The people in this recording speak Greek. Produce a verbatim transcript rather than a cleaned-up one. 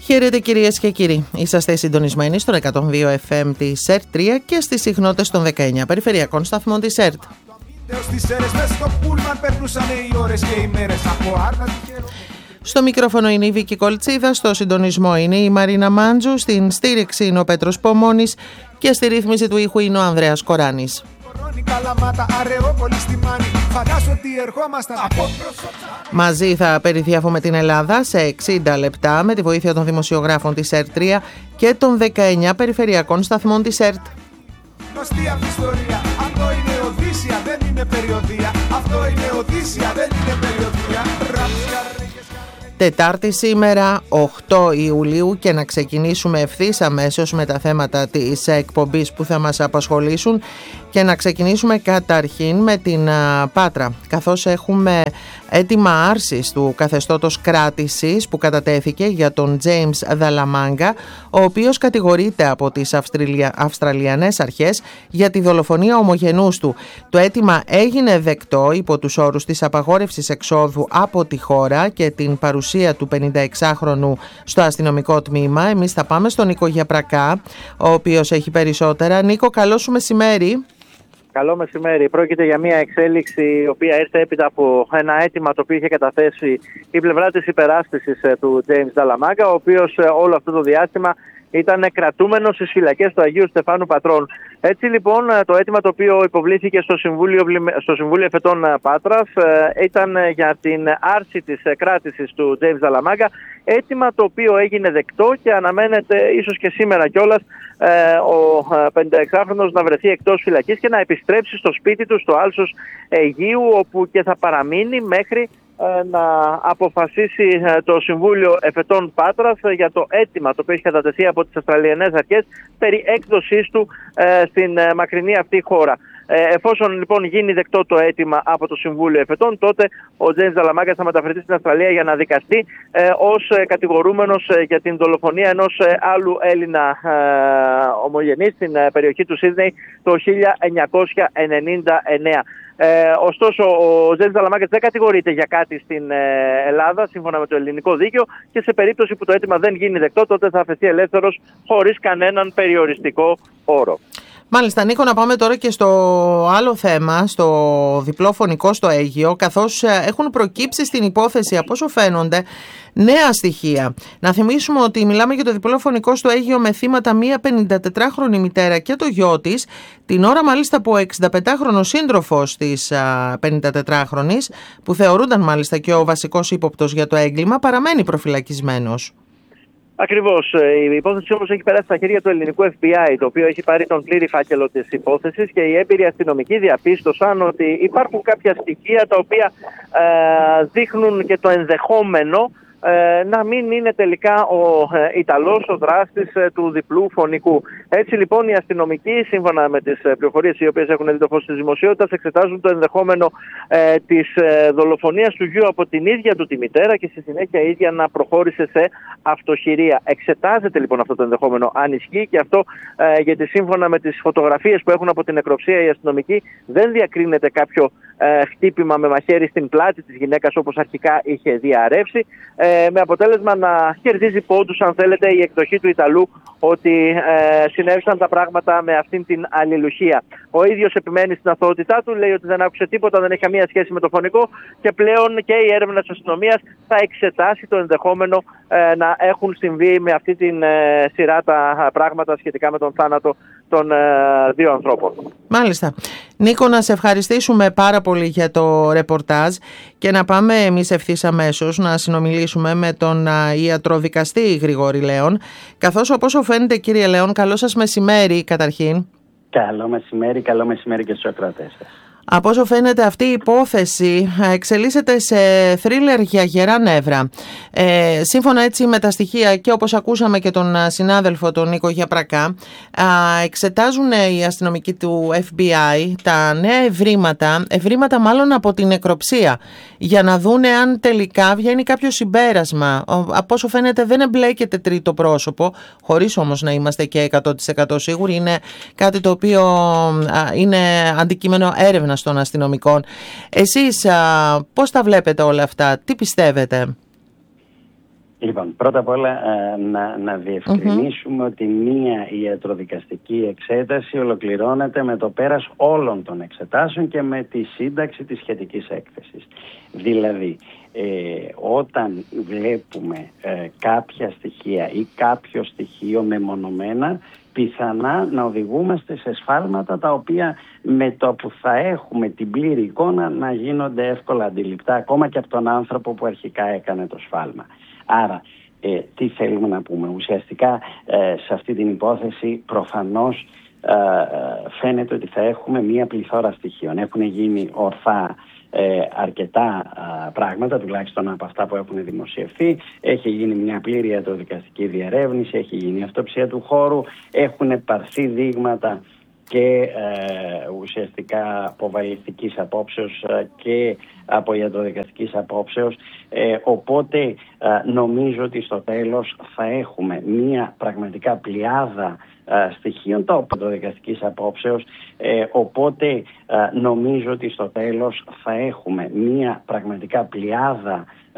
Χαίρετε κυρίες και κύριοι. Είσαστε συντονισμένοι στον εκατόν δύο εφ εμ της ΕΡΤ τρία και στις συχνότητες των δεκαεννιά περιφερειακών σταθμών της ΕΡΤ. Στο μικρόφωνο είναι η Βίκη Κολτσίδα, στο συντονισμό είναι η Μαρίνα Μάντζου, στην στήριξη είναι ο Πέτρος Πομώνης και στη ρύθμιση του ήχου είναι ο Ανδρέας Κοράνης. Μαζί θα περιδιαφέρουμε την Ελλάδα σε εξήντα λεπτά με τη βοήθεια των δημοσιογράφων της ΕΡΤ τρία και των δεκαεννιά περιφερειακών σταθμών της ΕΡΤ. Αυτό είναι Οδύσσια, δεν είναι περιοδία. Αυτό είναι Οδύσσια, δεν είναι περιοδία. Τετάρτη σήμερα, οκτώ Ιουλίου, και να ξεκινήσουμε ευθύς αμέσως με τα θέματα της εκπομπής που θα μας απασχολήσουν και να ξεκινήσουμε καταρχήν με την Πάτρα, καθώς έχουμε έτοιμα άρσης του καθεστώτος κράτησης που κατατέθηκε για τον James Δαλαμάγκα, ο οποίος κατηγορείται από τις Αυστραλια... Αυστραλιανές αρχές για τη δολοφονία ομογενούς του. Το αίτημα έγινε δεκτό υπό τους όρους της απαγόρευσης εξόδου από τη χώρα και την παρουσία του πενηνταεξάχρονου στο αστυνομικό τμήμα. Εμείς θα πάμε στον Νίκο Γιαπρακά, ο οποίος έχει περισσότερα. Νίκο, καλό σου μεσημέρι. Καλό μεσημέρι. Πρόκειται για μια εξέλιξη η οποία ήρθε έπειτα από ένα αίτημα το οποίο είχε καταθέσει η πλευρά της υπεράσπισης του James Δαλαμάγκα, ο οποίος όλο αυτό το διάστημα ήταν κρατούμενος στις φυλακές του Αγίου Στεφάνου Πατρών. Έτσι λοιπόν το αίτημα το οποίο υποβλήθηκε στο Συμβούλιο, στο Συμβούλιο Εφετών Πάτρας ήταν για την άρση της κράτησης του James Δαλαμάγκα, αίτημα το οποίο έγινε δεκτό και αναμένεται ίσως και σήμερα κιόλας ο πενηνταεξάχρονος να βρεθεί εκτός φυλακής και να επιστρέψει στο σπίτι του στο Άλσος Αιγείου, όπου και θα παραμείνει μέχρι να αποφασίσει το Συμβούλιο Εφετών Πάτρας για το αίτημα το οποίο έχει κατατεθεί από τις Αυστραλιανές αρχές περί έκδοσής του στην μακρινή αυτή χώρα. Εφόσον λοιπόν γίνει δεκτό το αίτημα από το Συμβούλιο Εφετών, τότε ο Τζέιμς Δαλαμάγκα θα μεταφερθεί στην Αυστραλία για να δικαστεί ε, ως κατηγορούμενος για την δολοφονία ενός άλλου Έλληνα ε, ομογενή στην ε, περιοχή του Σίδνεϊ το χίλια εννιακόσια ενενήντα εννέα. Ε, ωστόσο, ο Τζέιμς Δαλαμάγκα δεν κατηγορείται για κάτι στην ε, Ελλάδα, σύμφωνα με το ελληνικό δίκαιο, και σε περίπτωση που το αίτημα δεν γίνει δεκτό, τότε θα αφαιθεί ελεύθερος χωρίς κανέναν περιοριστικό όρο. Μάλιστα, Νίκο, να πάμε τώρα και στο άλλο θέμα, στο διπλό φωνικό στο Αίγυο, καθώς έχουν προκύψει στην υπόθεση, από όσο φαίνονται, νέα στοιχεία. Να θυμίσουμε ότι μιλάμε για το διπλό φωνικό στο Αίγυο με θύματα μία πενηντατετράχρονη μητέρα και το γιο της, την ώρα μάλιστα που ο εξηνταπεντάχρονος σύντροφος της πενηντατετράχρονης, που θεωρούνταν μάλιστα και ο βασικός ύποπτος για το έγκλημα, παραμένει προφυλακισμένος. Ακριβώς. Η υπόθεση όμως έχει περάσει στα χέρια του ελληνικού εφ μπι άι, το οποίο έχει πάρει τον πλήρη φάκελο της υπόθεσης, και οι έμπειροι αστυνομικοί διαπίστωσαν ότι υπάρχουν κάποια στοιχεία τα οποία ε, δείχνουν και το ενδεχόμενο ε, να μην είναι τελικά ο ε, Ιταλός ο δράστης ε, του διπλού φωνικού. Έτσι λοιπόν οι αστυνομικοί, σύμφωνα με τις πληροφορίες οι οποίες έχουν δει το φως της δημοσιότητας, εξετάζουν το ενδεχόμενο ε, της ε, δολοφονίας του γιου από την ίδια του τη μητέρα και στη συνέχεια η ίδια να προχώρησε σε αυτοχειρία. Εξετάζεται λοιπόν αυτό το ενδεχόμενο αν ισχύει, και αυτό ε, γιατί σύμφωνα με τις φωτογραφίες που έχουν από την νεκροψία οι αστυνομικοί δεν διακρίνεται κάποιο ε, χτύπημα με μαχαίρι στην πλάτη της γυναίκας όπως αρχικά είχε διαρρεύσει, ε, με αποτέλεσμα να κερδίζει πόντους, αν θέλετε, η εκδοχή του Ιταλού ότι ε, συνέβησαν τα πράγματα με αυτήν την αλληλουχία. Ο ίδιος επιμένει στην αθωότητά του, λέει ότι δεν άκουσε τίποτα, δεν έχει καμία σχέση με το φωνικό, και πλέον και η έρευνα της αστυνομίας θα εξετάσει το ενδεχόμενο ε, να έχουν συμβεί με αυτή την ε, σειρά τα πράγματα σχετικά με τον θάνατο των ε, δύο ανθρώπων. Μάλιστα. Νίκο, να σε ευχαριστήσουμε πάρα πολύ για το ρεπορτάζ και να πάμε εμείς ευθύς αμέσως να συνομιλήσουμε με τον ιατροδικαστή Γρηγόρη Λέων, καθώς όπως φαίνεται, κύριε Λέων, καλό σας μεσημέρι καταρχήν. Καλό μεσημέρι, καλό μεσημέρι και στους ακροατές σας. Από όσο φαίνεται αυτή η υπόθεση εξελίσσεται σε θρίλερ για γερά νεύρα. Ε, σύμφωνα έτσι με τα στοιχεία και όπως ακούσαμε και τον συνάδελφο τον Νίκο Γιαπρακά, εξετάζουν οι αστυνομικοί του εφ μπι άι τα νέα ευρήματα, ευρήματα μάλλον από την νεκροψία, για να δούνε αν τελικά βγαίνει κάποιο συμπέρασμα. Από όσο φαίνεται δεν εμπλέκεται τρίτο πρόσωπο, χωρίς όμως να είμαστε και εκατό τοις εκατό σίγουροι. Είναι κάτι το οποίο είναι αντικείμενο έρευνα των αστυνομικών. Εσείς α, πώς τα βλέπετε όλα αυτά, τι πιστεύετε? Λοιπόν, πρώτα απ' όλα ε, να, να διευκρινίσουμε mm-hmm. ότι μία ιατροδικαστική εξέταση ολοκληρώνεται με το πέρας όλων των εξετάσεων και με τη σύνταξη της σχετικής έκθεσης. Δηλαδή, ε, όταν βλέπουμε ε, κάποια στοιχεία ή κάποιο στοιχείο μεμονωμένα, πιθανά να οδηγούμαστε σε σφάλματα τα οποία με το που θα έχουμε την πλήρη εικόνα να γίνονται εύκολα αντιληπτά ακόμα και από τον άνθρωπο που αρχικά έκανε το σφάλμα. Άρα, ε, τι θέλουμε να πούμε? Ουσιαστικά ε, σε αυτή την υπόθεση προφανώς ε, ε, φαίνεται ότι θα έχουμε μία πληθώρα στοιχείων. Έχουν γίνει ορθά ε, αρκετά ε, πράγματα, τουλάχιστον από αυτά που έχουν δημοσιευθεί. Έχει γίνει μια πλήρη ιατροδικαστική διερεύνηση, έχει γίνει αυτοψία του χώρου, έχουν πάρθει δείγματα και ε, ουσιαστικά από βαλιστικής απόψεως ε, και από ιατροδικαστικής απόψεως, ε, οπότε ε, νομίζω ότι στο τέλος θα έχουμε μία πραγματικά πλειάδα ε, στοιχείων τα οποία ιατροδικαστικής απόψεως, ε, οπότε ε, νομίζω ότι στο τέλος θα έχουμε μία πραγματικά πλειάδα